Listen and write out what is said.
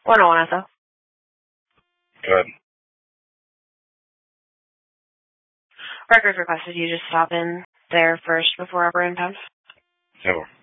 101 though. Good. Records requested you just stop in there first before upper impound. Who?